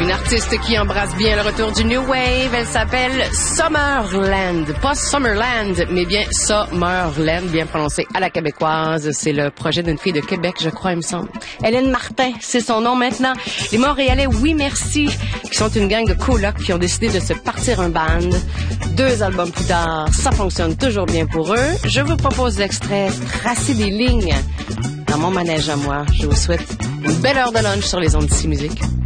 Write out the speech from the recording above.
Une artiste qui embrasse bien le retour du New Wave. Elle s'appelle Summerland. Pas Summerland, mais bien Summerland, bien prononcé à la québécoise. C'est le projet d'une fille de Québec, je crois, il me semble. Hélène Martin, c'est son nom maintenant. Les Montréalais, oui merci, qui sont une gang de colocs qui ont décidé de se partir un band. 2 albums plus tard, ça fonctionne toujours bien pour eux. Je vous propose l'extrait Tracer des lignes dans mon manège à moi. Je vous souhaite une belle heure de lunch sur les ondes d'ici musique.